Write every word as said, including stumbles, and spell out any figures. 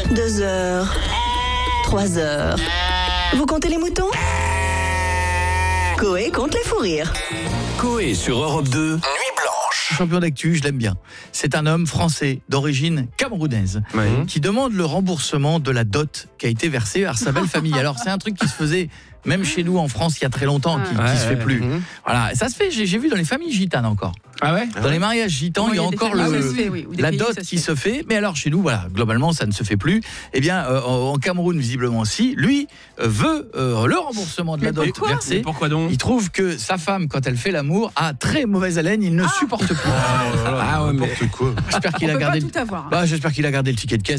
Deux heures. Trois heures. Vous comptez les moutons ? Coé compte les fous rires. Coé sur Europe deux, Nuit Blanche. Champion d'actu, je l'aime bien. C'est un homme français d'origine camerounaise Oui. qui demande le remboursement de la dot qui a été versée à sa belle famille. Alors c'est un truc qui se faisait même chez nous en France il y a très longtemps, qui, Ouais, qui se fait ouais, plus. ouais. Voilà, ça se fait. J'ai, j'ai vu dans les familles gitanes encore. Ah ouais. Dans les mariages gitans, Oui, il y a il y a des encore familles le, où ça se fait, oui, ou des la pays où dot ça se qui fait. se fait. Mais alors chez nous, voilà, globalement, ça ne se fait plus. Eh bien, euh, en Cameroun, visiblement, si. Lui euh, veut euh, le remboursement de la Mais dot pourquoi versée. Et pourquoi donc? Il trouve que sa femme, quand elle fait l'amour, a très mauvaise haleine. Il ne supporte plus. Ah ouais, mais J'espère qu'il On a peut gardé. pas le- tout avoir. Bah, j'espère qu'il a gardé le ticket de caisse.